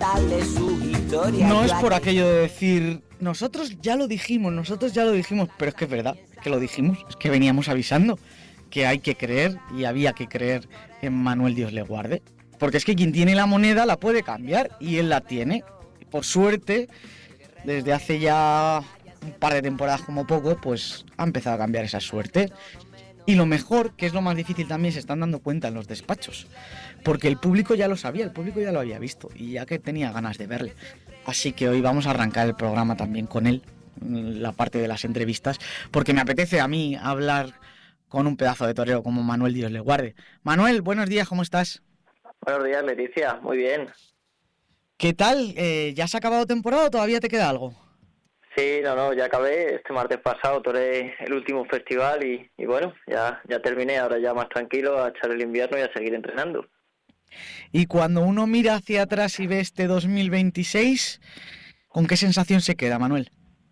contarle su historia. No es por aquello de decir, nosotros ya lo dijimos, pero es que es verdad, que lo dijimos, es que veníamos avisando que hay que creer y había que creer en Manuel Dios le guarde. Porque es que quien tiene la moneda la puede cambiar y él la tiene. Y por suerte, desde hace ya un par de temporadas como poco, pues ha empezado a cambiar esa suerte. Y lo mejor, que es lo más difícil también, se están dando cuenta en los despachos. Porque el público ya lo sabía, el público ya lo había visto y ya que tenía ganas de verle. Así que hoy vamos a arrancar el programa también con él, la parte de las entrevistas, porque me apetece a mí hablar con un pedazo de torero como Manuel Dios le guarde. Manuel, buenos días, ¿cómo estás? Buenos días, Leticia. Muy bien. ¿Qué tal? ¿Ya se ha acabado temporada o todavía te queda algo? Sí, no, ya acabé. Este martes pasado toré el último festival y bueno, ya terminé. Ahora ya más tranquilo a echar el invierno y a seguir entrenando. Y cuando uno mira hacia atrás y ve este 2026, ¿con qué sensación se queda, Manuel?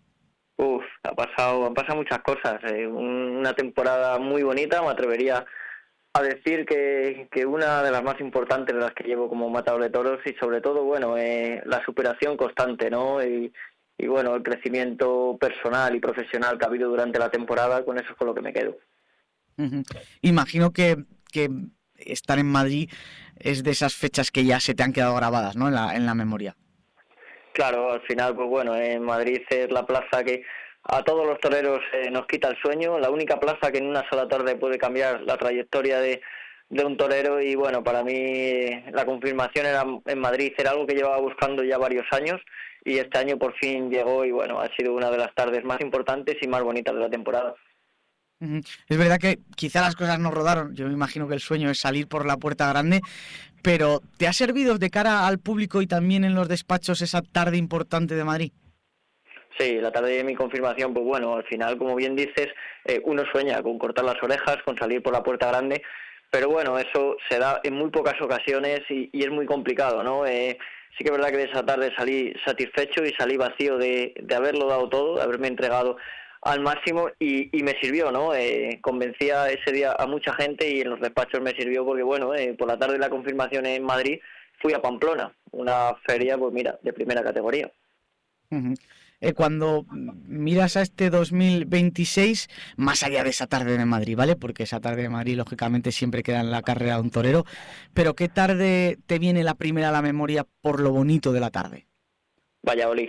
Han pasado muchas cosas. Una temporada muy bonita, me atrevería a decir que una de las más importantes de las que llevo como matador de toros y sobre todo, bueno, la superación constante, ¿no? Y bueno, el crecimiento personal y profesional que ha habido durante la temporada, con eso es con lo que me quedo. Uh-huh. Imagino que estar en Madrid es de esas fechas que ya se te han quedado grabadas, ¿no? En la memoria. Claro, al final, pues bueno, en Madrid es la plaza que a todos los toreros nos quita el sueño, la única plaza que en una sola tarde puede cambiar la trayectoria de un torero y bueno, para mí la confirmación era en Madrid, era algo que llevaba buscando ya varios años y este año por fin llegó y bueno, ha sido una de las tardes más importantes y más bonitas de la temporada. Es verdad que quizá las cosas no rodaron, yo me imagino que el sueño es salir por la puerta grande, pero ¿te ha servido de cara al público y también en los despachos esa tarde importante de Madrid? Sí, la tarde de mi confirmación, pues bueno, al final, como bien dices, uno sueña con cortar las orejas, con salir por la puerta grande, pero bueno, eso se da en muy pocas ocasiones y es muy complicado, ¿no? Sí que es verdad que de esa tarde salí satisfecho y salí vacío de haberlo dado todo, de haberme entregado al máximo y me sirvió, ¿no? Convencía ese día a mucha gente y en los despachos me sirvió porque, bueno, por la tarde de la confirmación en Madrid fui a Pamplona, una feria, pues mira, de primera categoría. Uh-huh. Cuando miras a este 2026, más allá de esa tarde de Madrid, ¿vale? Porque esa tarde de Madrid, lógicamente, siempre queda en la carrera de un torero. Pero ¿qué tarde te viene la primera a la memoria por lo bonito de la tarde? Valladolid.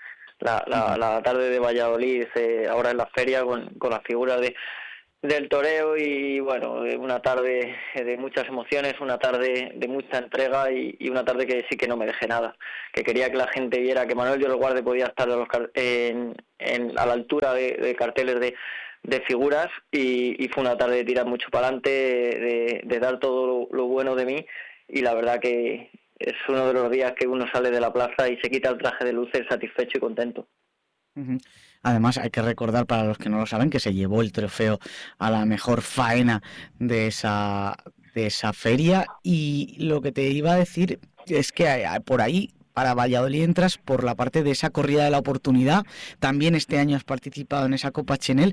La tarde de Valladolid, ahora en la feria, con la figura del toreo y bueno, una tarde de muchas emociones, una tarde de mucha entrega y una tarde que sí que no me dejé nada, que quería que la gente viera que Manuel Dios le guarde podía estar a la altura de carteles de figuras y fue una tarde de tirar mucho para adelante, de dar todo lo bueno de mí y la verdad que es uno de los días que uno sale de la plaza y se quita el traje de luces satisfecho y contento. Uh-huh. Además, hay que recordar para los que no lo saben que se llevó el trofeo a la mejor faena de esa feria y lo que te iba a decir es que por ahí para Valladolid entras por la parte de esa corrida de la oportunidad. También este año has participado en esa Copa Chenel.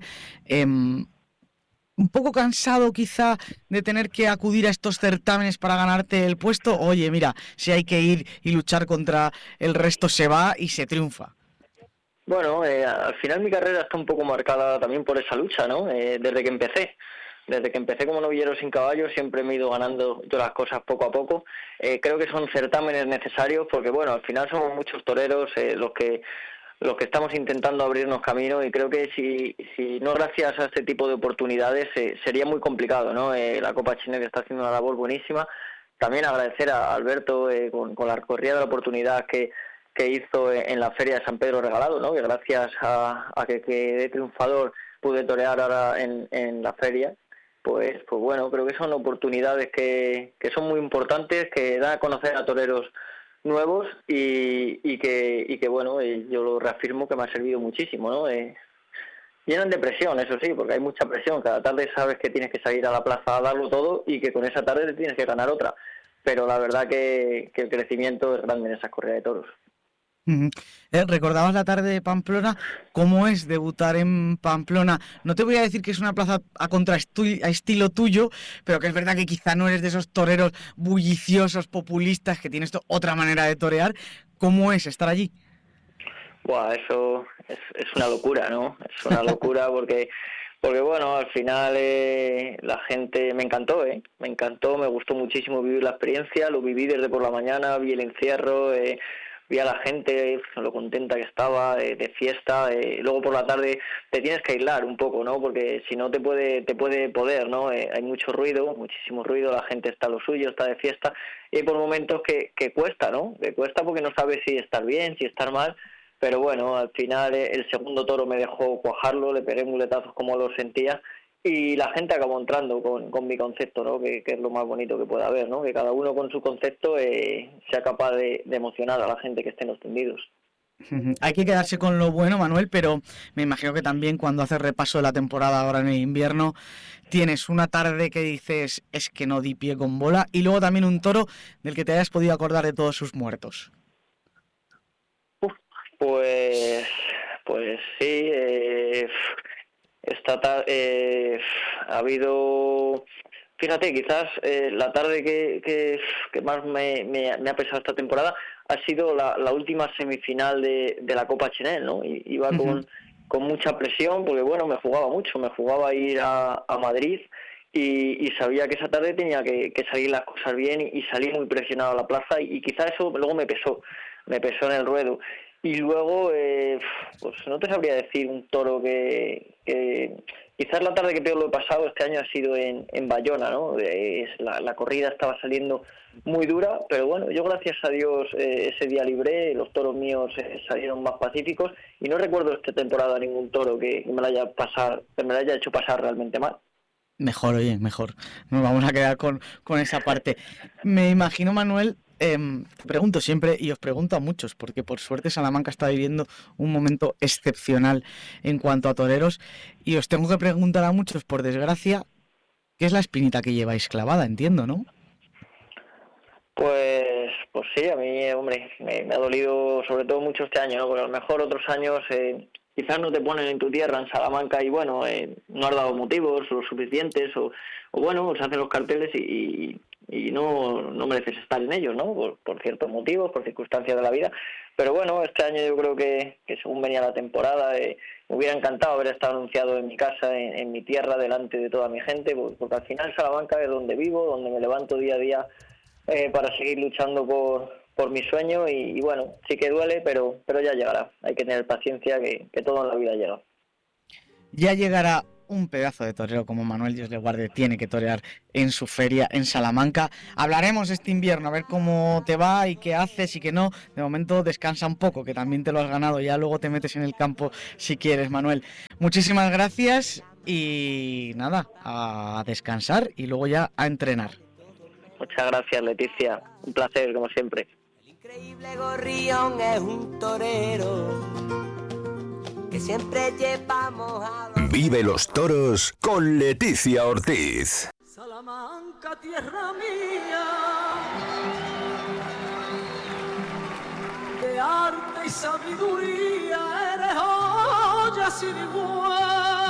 Un poco cansado quizá de tener que acudir a estos certámenes para ganarte el puesto. Oye, mira, si hay que ir y luchar contra el resto se va y se triunfa. Bueno, al final mi carrera está un poco marcada también por esa lucha, ¿no? Desde que empecé como novillero sin caballo siempre me he ido ganando todas las cosas poco a poco. Creo que son certámenes necesarios porque, bueno, al final somos muchos toreros los que estamos intentando abrirnos camino y creo que si no gracias a este tipo de oportunidades sería muy complicado, ¿no? La Copa Chenel está haciendo una labor buenísima. También agradecer a Alberto con la corrida de la oportunidad que hizo en la Feria de San Pedro Regalado, ¿no? Que gracias a que quedé triunfador pude torear ahora en la feria, pues bueno, creo que son oportunidades que son muy importantes, que dan a conocer a toreros nuevos y que bueno, yo lo reafirmo que me ha servido muchísimo, ¿no? Llenan de presión, eso sí, porque hay mucha presión. Cada tarde sabes que tienes que salir a la plaza a darlo todo y que con esa tarde te tienes que ganar otra. Pero la verdad que el crecimiento es grande en esas corridas de toros. Ujú. Recordabas la tarde de Pamplona. ¿Cómo es debutar en Pamplona? No te voy a decir que es una plaza a estilo tuyo, pero que es verdad que quizá no eres de esos toreros bulliciosos, populistas, que tienes otra manera de torear. ¿Cómo es estar allí? Buah, eso es una locura, ¿no? Es una locura porque bueno, al final la gente me encantó, ¿eh? Me encantó, me gustó muchísimo vivir la experiencia, lo viví desde por la mañana, vi el encierro, vi a la gente, lo contenta que estaba, de fiesta, luego por la tarde te tienes que aislar un poco, ¿no? Porque si no te puede poder, ¿no? Hay mucho ruido, muchísimo ruido, la gente está a lo suyo, está de fiesta, y hay por momentos que cuesta, ¿no? Que cuesta porque no sabes si estar bien, si estar mal. Pero bueno, al final el segundo toro me dejó cuajarlo, le pegué muletazos como lo sentía y la gente acabó entrando con mi concepto, ¿no? Que es lo más bonito que pueda haber, ¿no? Que cada uno con su concepto sea capaz de emocionar a la gente que esté en los tendidos. Ujú. Hay que quedarse con lo bueno, Manuel, pero me imagino que también cuando haces repaso de la temporada ahora en el invierno, tienes una tarde que dices es que no di pie con bola y luego también un toro del que te hayas podido acordar de todos sus muertos. Pues, pues sí, ha habido, fíjate, quizás la tarde que más me ha pesado esta temporada ha sido la última semifinal de la Copa Chenel, ¿no? Iba Ujú. con mucha presión porque, bueno, me jugaba ir a Madrid y sabía que esa tarde tenía que salir las cosas bien y salí muy presionado a la plaza y quizás eso luego me pesó en el ruedo. Y luego, pues no te sabría decir un toro que quizás la tarde que peor lo he pasado este año ha sido en Bayona, ¿no? La corrida estaba saliendo muy dura, pero bueno, yo gracias a Dios ese día libré, los toros míos salieron más pacíficos y no recuerdo esta temporada ningún toro que que me la haya hecho pasar realmente mal. Mejor, oye, mejor. Nos vamos a quedar con esa parte. Me imagino, Manuel, te pregunto siempre y os pregunto a muchos, porque por suerte Salamanca está viviendo un momento excepcional en cuanto a toreros, y os tengo que preguntar a muchos, por desgracia, ¿qué es la espinita que lleváis clavada? Entiendo, ¿no? Pues sí, a mí, hombre, me ha dolido sobre todo mucho este año, ¿no? Porque a lo mejor otros años quizás no te ponen en tu tierra, en Salamanca, y bueno, no has dado motivos lo suficientes, o bueno, se hacen los carteles y no mereces estar en ellos, ¿no? Por ciertos motivos, por circunstancias de la vida. Pero bueno, este año yo creo que según venía la temporada, me hubiera encantado haber estado anunciado en mi casa, en mi tierra, delante de toda mi gente, porque al final Salamanca es donde vivo, donde me levanto día a día para seguir luchando por mi sueño y bueno, sí que duele, pero ya llegará. Hay que tener paciencia que todo en la vida llega. Ya llegará un pedazo de torero como Manuel Dios le guarde, tiene que torear en su feria en Salamanca. Hablaremos este invierno a ver cómo te va y qué haces y qué no. De momento descansa un poco, que también te lo has ganado. Ya luego te metes en el campo si quieres, Manuel. Muchísimas gracias y nada, a descansar y luego ya a entrenar. Muchas gracias, Leticia. Un placer, como siempre. El increíble gorrión es un torero que siempre llevamos a los... Vive los toros con Leticia Ortiz. Salamanca, tierra mía, de arte y sabiduría eres joya sin igual.